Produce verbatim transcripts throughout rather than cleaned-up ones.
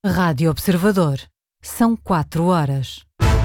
Rádio Observador. São quatro horas.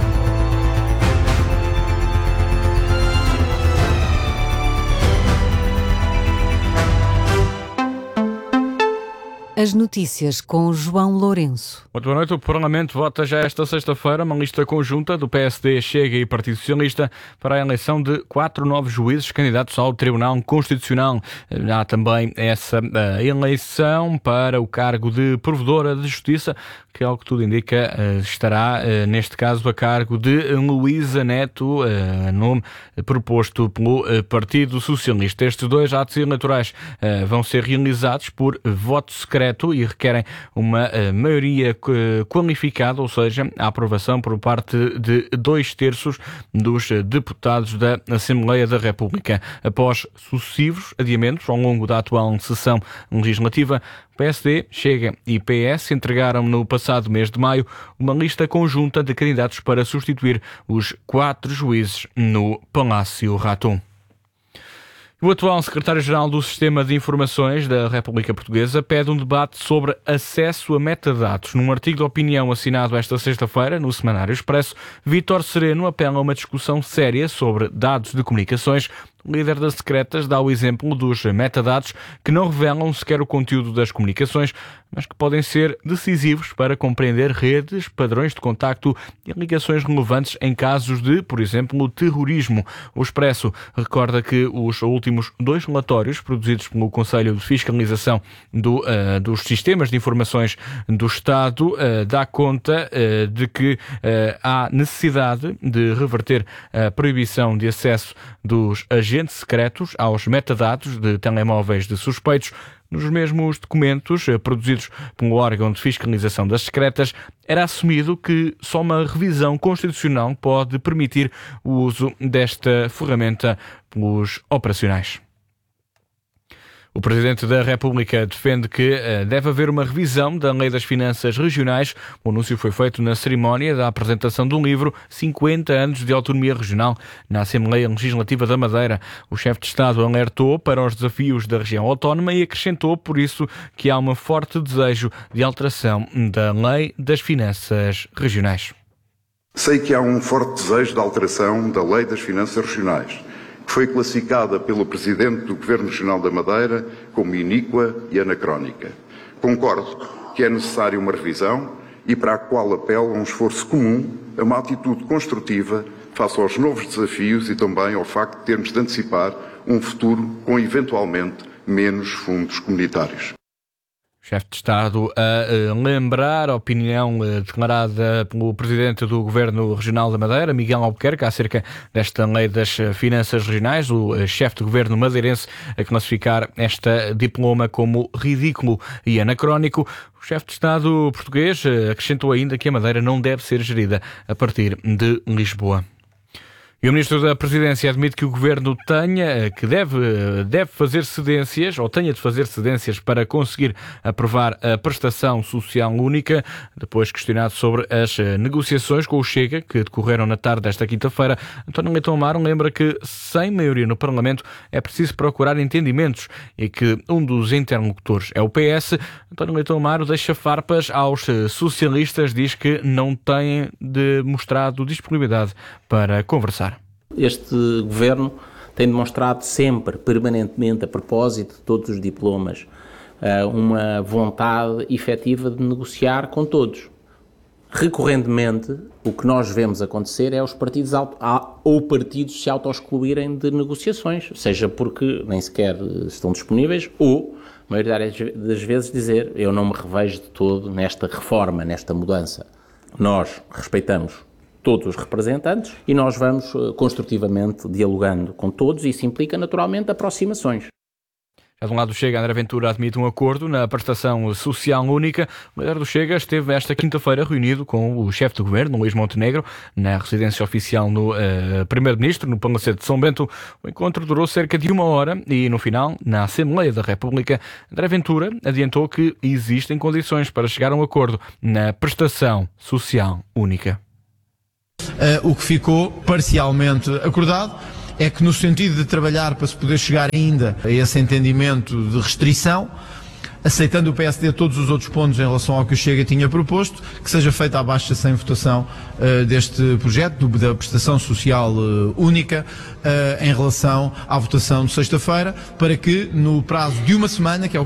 As notícias com João Lourenço. Muito boa noite. O Parlamento vota já esta sexta-feira uma lista conjunta do P S D, Chega e Partido Socialista para a eleição de quatro novos juízes candidatos ao Tribunal Constitucional. Há também essa eleição para o cargo de Provedora de Justiça, que, ao que tudo indica, estará, neste caso, a cargo de Luísa Neto, nome proposto pelo Partido Socialista. Estes dois atos eleitorais vão ser realizados por voto secreto e requerem uma maioria qualificada, ou seja, a aprovação por parte de dois terços dos deputados da Assembleia da República. Após sucessivos adiamentos ao longo da atual sessão legislativa, P S D, Chega e P S entregaram no passado mês de maio uma lista conjunta de candidatos para substituir os quatro juízes no Palácio Raton. O atual secretário-geral do Sistema de Informações da República Portuguesa pede um debate sobre acesso a metadados. Num artigo de opinião assinado esta sexta-feira no Semanário Expresso, Vítor Sereno apela a uma discussão séria sobre dados de comunicações. O líder das secretas dá o exemplo dos metadados, que não revelam sequer o conteúdo das comunicações, mas que podem ser decisivos para compreender redes, padrões de contacto e ligações relevantes em casos de, por exemplo, terrorismo. O Expresso recorda que os últimos dois relatórios produzidos pelo Conselho de Fiscalização do, uh, dos Sistemas de Informações do Estado uh, dá conta uh, de que uh, há necessidade de reverter a proibição de acesso dos agentes secretos aos metadados de telemóveis de suspeitos. Nos mesmos documentos produzidos pelo órgão de fiscalização das secretas, era assumido que só uma revisão constitucional pode permitir o uso desta ferramenta pelos operacionais. O Presidente da República defende que deve haver uma revisão da Lei das Finanças Regionais. O anúncio foi feito na cerimónia da apresentação do livro cinquenta anos de Autonomia Regional na Assembleia Legislativa da Madeira. O chefe de Estado alertou para os desafios da região autónoma e acrescentou, por isso, que há um forte desejo de alteração da Lei das Finanças Regionais. Sei que há um forte desejo de alteração da Lei das Finanças Regionais, que foi classificada pelo Presidente do Governo Regional da Madeira como iníqua e anacrónica. Concordo que é necessária uma revisão e para a qual apelo a um esforço comum, a uma atitude construtiva face aos novos desafios e também ao facto de termos de antecipar um futuro com, eventualmente, menos fundos comunitários. Chefe de Estado a lembrar a opinião declarada pelo Presidente do Governo Regional da Madeira, Miguel Albuquerque, acerca desta Lei das Finanças Regionais. O chefe de Governo madeirense a classificar esta diploma como ridículo e anacrónico. O chefe de Estado português acrescentou ainda que a Madeira não deve ser gerida a partir de Lisboa. E o Ministro da Presidência admite que o Governo tenha, que deve, deve fazer cedências, ou tenha de fazer cedências para conseguir aprovar a prestação social única. Depois questionado sobre as negociações com o Chega, que decorreram na tarde desta quinta-feira, António Leitão Amaro lembra que, sem maioria no Parlamento, é preciso procurar entendimentos e que um dos interlocutores é o P S. António Leitão Amaro deixa farpas aos socialistas, diz que não têm demonstrado disponibilidade para conversar. Este governo tem demonstrado sempre, permanentemente, a propósito de todos os diplomas, uma vontade efetiva de negociar com todos. Recorrentemente, o que nós vemos acontecer é os partidos auto, ou partidos se auto-excluírem de negociações, seja porque nem sequer estão disponíveis, ou, a maioria das vezes, dizer eu não me revejo de todo nesta reforma, nesta mudança. Nós respeitamos todos os representantes e nós vamos uh, construtivamente dialogando com todos e isso implica naturalmente aproximações. Já de um lado do Chega, André Ventura admite um acordo na prestação social única. O líder do Chega esteve esta quinta-feira reunido com o chefe de governo, Luís Montenegro, na residência oficial no uh, primeiro-ministro, no Palacete de São Bento. O encontro durou cerca de uma hora e, no final, na Assembleia da República, André Ventura adiantou que existem condições para chegar a um acordo na prestação social única. Uh, o que ficou parcialmente acordado é que, no sentido de trabalhar para se poder chegar ainda a esse entendimento de restrição, aceitando o P S D todos os outros pontos em relação ao que o Chega tinha proposto, que seja feita a baixa sem votação uh, deste projeto, do, da prestação social uh, única, uh, em relação à votação de sexta-feira, para que no prazo de uma semana, que é o